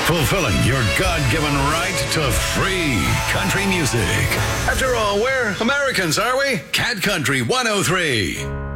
fulfilling your God-given right to free country music. After all, we're Americans, are we? Cat Country 103.